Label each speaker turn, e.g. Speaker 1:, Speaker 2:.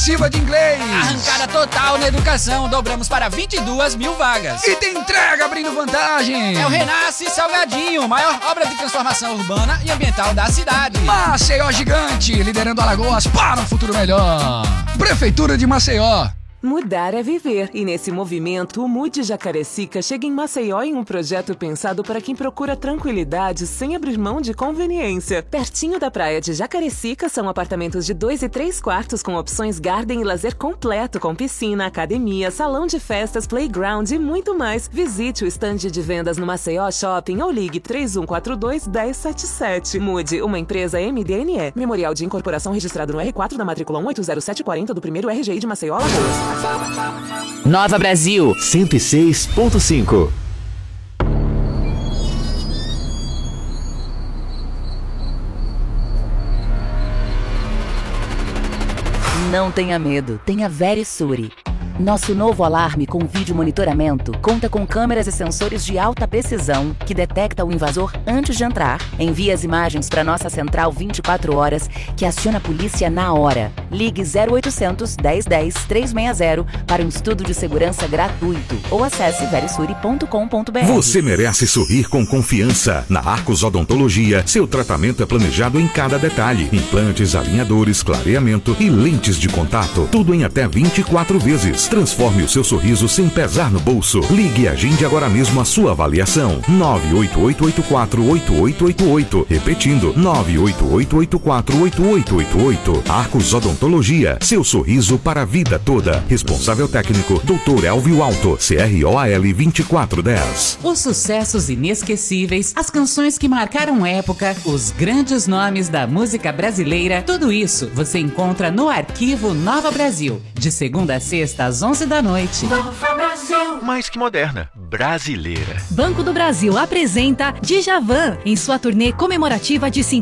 Speaker 1: Intensiva de inglês.
Speaker 2: Arrancada total na educação, dobramos para 22 mil vagas.
Speaker 1: E tem entrega abrindo vantagem.
Speaker 2: É o Renasce Salgadinho, maior obra de transformação urbana e ambiental da cidade.
Speaker 1: Maceió Gigante, liderando Alagoas para um futuro melhor. Prefeitura de Maceió.
Speaker 3: Mudar é viver. E nesse movimento, o Mude Jacarecica chega em Maceió em um projeto pensado para quem procura tranquilidade sem abrir mão de conveniência. Pertinho da praia de Jacarecica são apartamentos de 2 e 3 quartos com opções garden e lazer completo, com piscina, academia, salão de festas, playground e muito mais. Visite o estande de vendas no Maceió Shopping ou ligue 3142-1077. Mude, uma empresa MDNE. Memorial de incorporação registrado no R4 da matrícula 1807040 do primeiro RGI de Maceió, Alagoas.
Speaker 4: Nova Brasil 106.5. Não tenha medo, tenha Verisure. Nosso novo alarme com vídeo monitoramento conta com câmeras e sensores de alta precisão que detecta o invasor antes de entrar, envia as imagens para nossa central 24 horas que aciona a polícia na hora. Ligue 0800 1010 360 para um estudo de segurança gratuito ou acesse verisure.com.br.
Speaker 5: Você merece sorrir com confiança. Na Arcos Odontologia, seu tratamento é planejado em cada detalhe. Implantes, alinhadores, clareamento e lentes de contato. Tudo em até 24 vezes. Transforme o seu sorriso sem pesar no bolso. Ligue e agende agora mesmo a sua avaliação. 988848888. Repetindo, 988848888. Arcos Odontologia. Seu sorriso para a vida toda. Responsável técnico, Dr. Elvio Alto. CROAL 2410.
Speaker 6: Os sucessos inesquecíveis, as canções que marcaram época, os grandes nomes da música brasileira, tudo isso você encontra no Arquivo Nova Brasil. De segunda a sexta, às 11 da noite.
Speaker 7: Nova Brasil. Mais que moderna, brasileira.
Speaker 8: Banco do Brasil apresenta Djavan em sua turnê comemorativa de